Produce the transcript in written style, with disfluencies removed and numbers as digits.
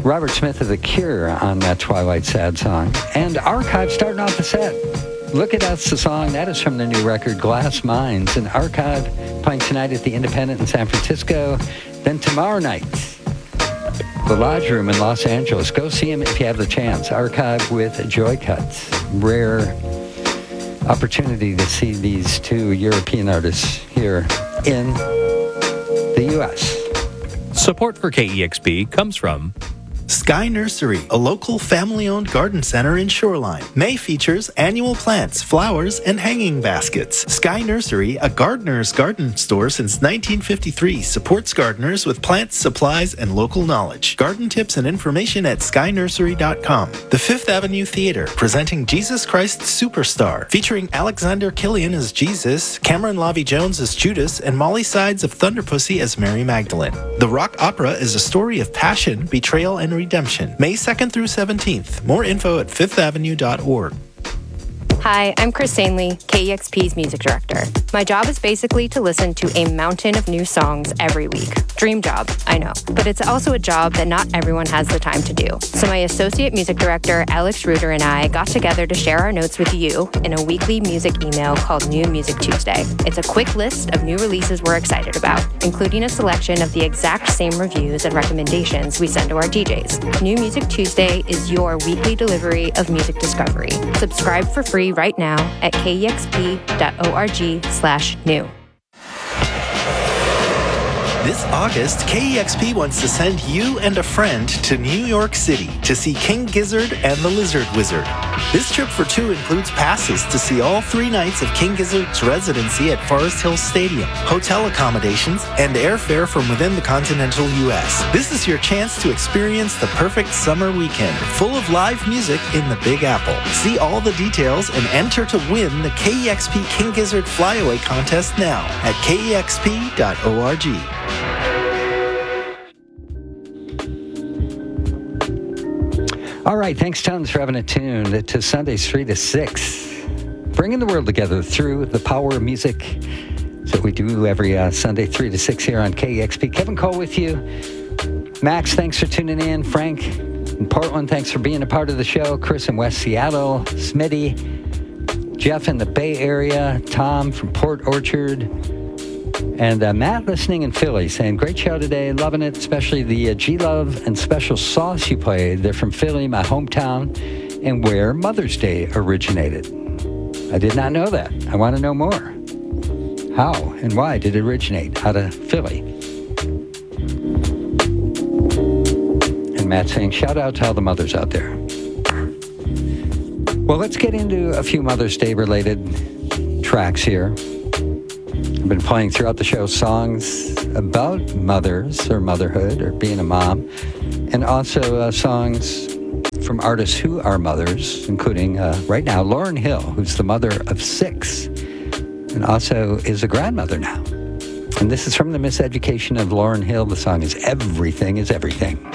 Robert Smith of The Cure on that Twilight Sad song. And Archive starting off the set. Look at Us, the song. That is from the new record, Glass Minds. And Archive playing tonight at the Independent in San Francisco. Then tomorrow night, the Lodge Room in Los Angeles. Go see him if you have the chance. Archive with Joy Cuts. Rare opportunity to see these two European artists here in the U.S. Support for KEXP comes from Sky Nursery, a local family-owned garden center in Shoreline. May features annual plants, flowers, and hanging baskets. Sky Nursery, a gardener's garden store since 1953, supports gardeners with plants, supplies, and local knowledge. Garden tips and information at skynursery.com. The Fifth Avenue Theater, presenting Jesus Christ Superstar, featuring Alexander Killian as Jesus, Cameron Lavie-Jones as Judas, and Molly Sides of Thunderpussy as Mary Magdalene. The rock opera is a story of passion, betrayal, and redemption. May 2nd through 17th. More info at fifthavenue.org. Hi, I'm Chris Sainley, KEXP's music director. My job is basically to listen to a mountain of new songs every week. Dream job, I know. But it's also a job that not everyone has the time to do. So my associate music director, Alex Reuter, and I got together to share our notes with you in a weekly music email called New Music Tuesday. It's a quick list of new releases we're excited about, including a selection of the exact same reviews and recommendations we send to our DJs. New Music Tuesday is your weekly delivery of music discovery. Subscribe for free right now at kexp.org/new. This August, KEXP wants to send you and a friend to New York City to see King Gizzard and the Lizard Wizard. This trip for two includes passes to see all 3 nights of King Gizzard's residency at Forest Hills Stadium, hotel accommodations, and airfare from within the continental U.S. This is your chance to experience the perfect summer weekend, full of live music in the Big Apple. See all the details and enter to win the KEXP King Gizzard Flyaway Contest now at kexp.org. All right, thanks tons for having it tuned to Sundays 3 to 6. Bringing the world together through the power of music. So we do every Sunday 3 to 6 here on KEXP. Kevin Cole with you. Max, thanks for tuning in. Frank in Portland, thanks for being a part of the show. Chris in West Seattle. Smitty. Jeff in the Bay Area. Tom from Port Orchard. And Matt listening in Philly saying, great show today, loving it, especially the G-Love and Special Sauce you played. They're from Philly, my hometown, and where Mother's Day originated. I did not know that. I want to know more. How and why did it originate out of Philly? And Matt saying, shout out to all the mothers out there. Well, let's get into a few Mother's Day related tracks here. I've been playing throughout the show songs about mothers or motherhood or being a mom, and also songs from artists who are mothers, including right now Lauryn Hill, who's the mother of 6 and also is a grandmother now. And this is from the Miseducation of Lauryn Hill. The song is Everything is Everything.